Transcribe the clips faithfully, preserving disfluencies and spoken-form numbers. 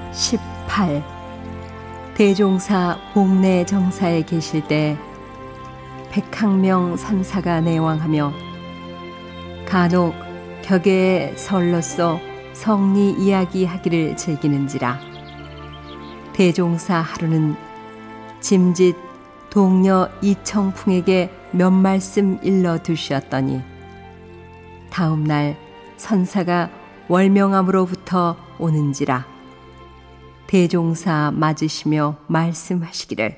십팔. 대종사 복내 정사에 계실 때 백학명 선사가 내왕하며 간혹 격의 설로서 성리 이야기하기를 즐기는지라. 대종사 하루는 짐짓 동녀 이청풍에게 몇 말씀 일러 두셨더니 다음 날 선사가 월명암으로부터 오는지라. 대종사 맞으시며 말씀하시기를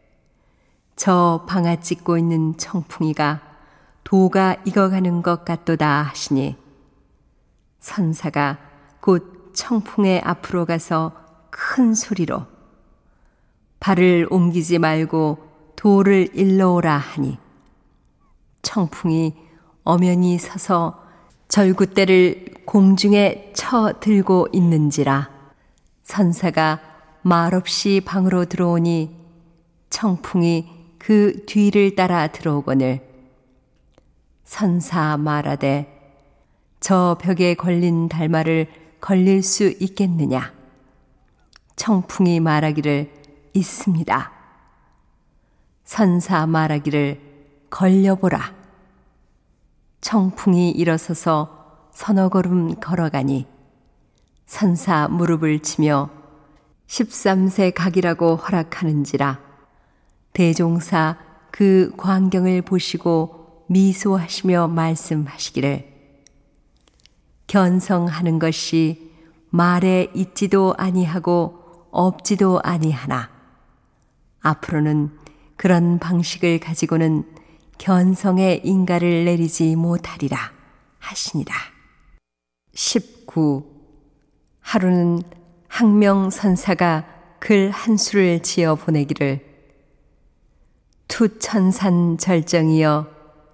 저 방아 찍고 있는 청풍이가 도가 익어가는 것 같도다 하시니 선사가 곧 청풍의 앞으로 가서 큰 소리로 발을 옮기지 말고 도를 일러오라 하니 청풍이 엄연히 서서 절구대를 공중에 쳐 들고 있는지라. 선사가 말없이 방으로 들어오니 청풍이 그 뒤를 따라 들어오거늘 선사 말하되 저 벽에 걸린 달마를 걸릴 수 있겠느냐. 청풍이 말하기를 있습니다. 선사 말하기를 걸려보라. 청풍이 일어서서 서너 걸음 걸어가니 선사 무릎을 치며 십삼 세 각이라고 허락하는지라. 대종사 그 광경을 보시고 미소하시며 말씀하시기를 견성하는 것이 말에 있지도 아니하고 없지도 아니하나 앞으로는 그런 방식을 가지고는 견성의 인가를 내리지 못하리라 하시니라. 십구. 하루는 학명선사가 글 한 수를 지어 보내기를 투천산 절정이여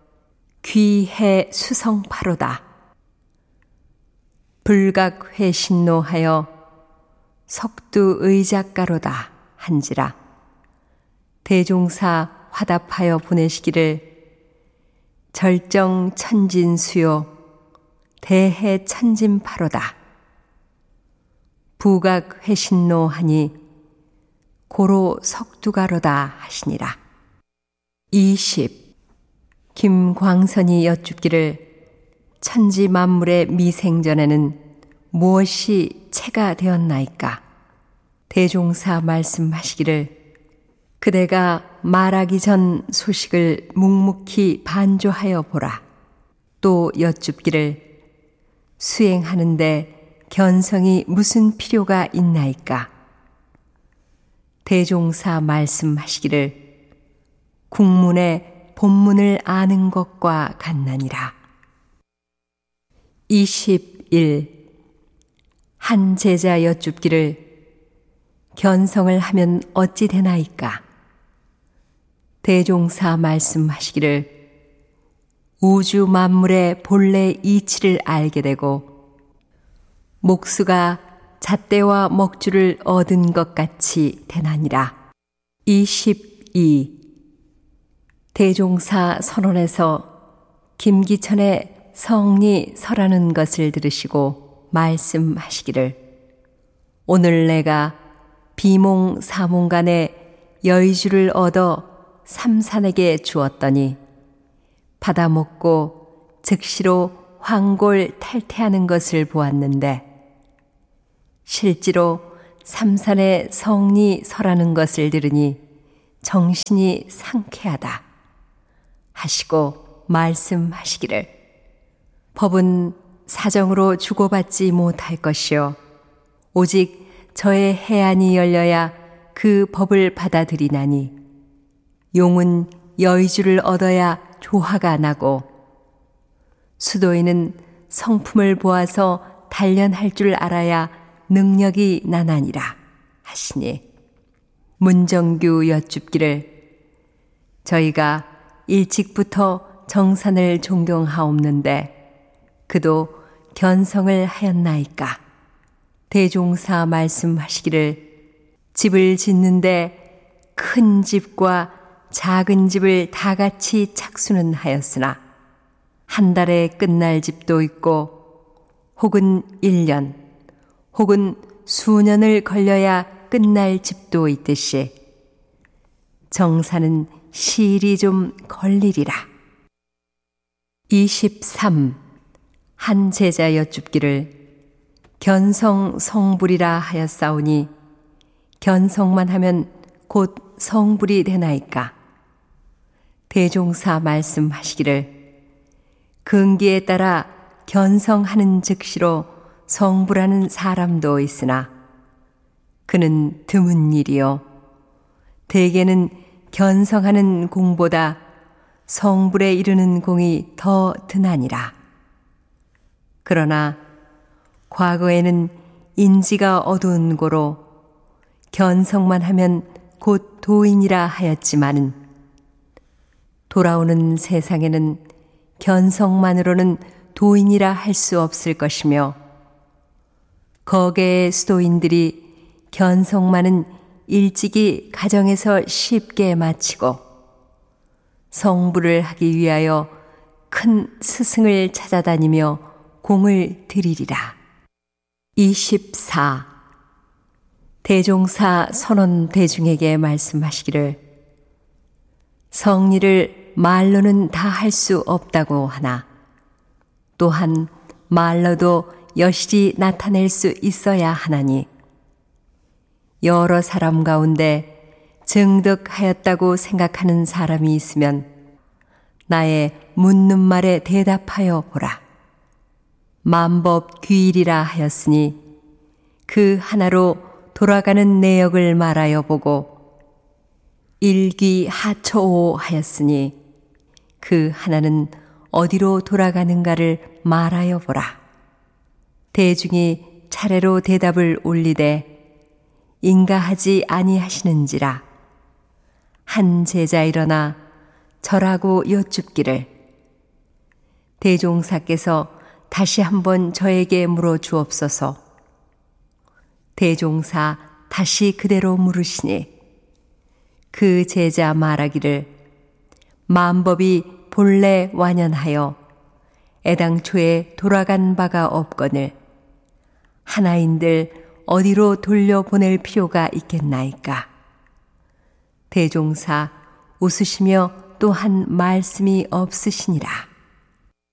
귀해 수성파로다. 불각회신노하여 석두의작가로다 한지라. 대종사 화답하여 보내시기를 절정 천진수요 대해 천진파로다. 부각회신노하니 고로 석두가로다 하시니라. 이십. 김광선이 여쭙기를 천지 만물의 미생전에는 무엇이 체가 되었나이까. 대종사 말씀하시기를 그대가 말하기 전 소식을 묵묵히 반조하여 보라. 또 여쭙기를 수행하는데 견성이 무슨 필요가 있나이까. 대종사 말씀하시기를 국문의 본문을 아는 것과 같나니라. 이십일. 한 제자 여쭙기를 견성을 하면 어찌 되나이까. 대종사 말씀하시기를 우주 만물의 본래 이치를 알게 되고 목수가 잣대와 먹주를 얻은 것 같이 되나니라. 이십이. 대종사 선원에서 김기천의 성리 설하는 것을 들으시고 말씀하시기를 오늘 내가 비몽 사몽간에 여의주를 얻어 삼산에게 주었더니 받아먹고 즉시로 황골 탈퇴하는 것을 보았는데 실제로 삼산의 성리 설하는 것을 들으니 정신이 상쾌하다 하시고 말씀하시기를 법은 사정으로 주고받지 못할 것이요 오직 저의 해안이 열려야 그 법을 받아들이나니 용은 여의주를 얻어야 조화가 나고 수도인은 성품을 보아서 단련할 줄 알아야 능력이 나나니라 하시니 문정규 여쭙기를 저희가 일찍부터 정산을 존경하옵는데 그도 견성을 하였나이까. 대종사 말씀하시기를 집을 짓는데 큰 집과 작은 집을 다 같이 착수는 하였으나 한 달에 끝날 집도 있고 혹은 일 년 혹은 수년을 걸려야 끝날 집도 있듯이 정사는 시일이 좀 걸리리라. 이십삼. 한 제자 여쭙기를 견성 성불이라 하였사오니 견성만 하면 곧 성불이 되나이까? 대종사 말씀하시기를 근기에 따라 견성하는 즉시로 성불하는 사람도 있으나 그는 드문 일이요 대개는 견성하는 공보다 성불에 이르는 공이 더 드나니라. 그러나 과거에는 인지가 어두운 고로 견성만 하면 곧 도인이라 하였지만은 돌아오는 세상에는 견성만으로는 도인이라 할 수 없을 것이며 거계의 수도인들이 견성만은 일찍이 가정에서 쉽게 마치고 성불을 하기 위하여 큰 스승을 찾아다니며 공을 들이리라. 이십사. 대종사 선원 대중에게 말씀하시기를 성리를 말로는 다 할 수 없다고 하나 또한 말로도 여실히 나타낼 수 있어야 하나니 여러 사람 가운데 증득하였다고 생각하는 사람이 있으면 나의 묻는 말에 대답하여 보라. 만법 귀일이라 하였으니 그 하나로 돌아가는 내역을 말하여 보고 일귀하초오 하였으니 그 하나는 어디로 돌아가는가를 말하여 보라. 대중이 차례로 대답을 올리되 인가하지 아니하시는지라. 한 제자 일어나 절하고 여쭙기를 대종사께서 다시 한번 저에게 물어 주옵소서. 대종사 다시 그대로 물으시니 그 제자 말하기를 만법이 본래 완연하여 애당초에 돌아간 바가 없거늘 하나인들 어디로 돌려보낼 필요가 있겠나이까. 대종사 웃으시며 또 한 말씀이 없으시니라.